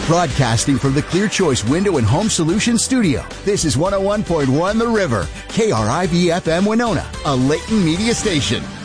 Broadcasting from the Clear Choice Window and Home Solutions Studio, this is 101.1 The River, KRIV-FM Winona, a Layton media station.